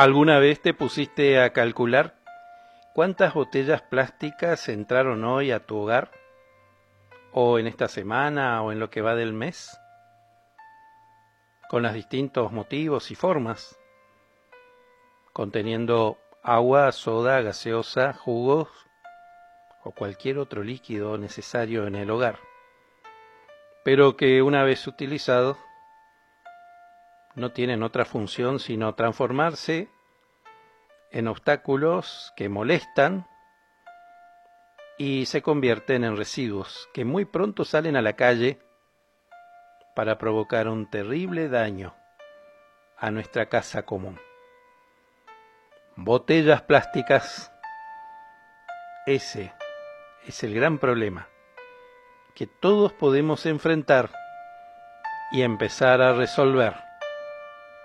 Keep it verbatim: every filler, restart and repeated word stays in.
¿Alguna vez te pusiste a calcular cuántas botellas plásticas entraron hoy a tu hogar? ¿O en esta semana o en lo que va del mes? Con los distintos motivos y formas, conteniendo agua, soda, gaseosa, jugos o cualquier otro líquido necesario en el hogar, pero que una vez utilizados no tienen otra función sino transformarse en obstáculos que molestan y se convierten en residuos que muy pronto salen a la calle para provocar un terrible daño a nuestra casa común. Botellas plásticas, ese es el gran problema que todos podemos enfrentar y empezar a resolver.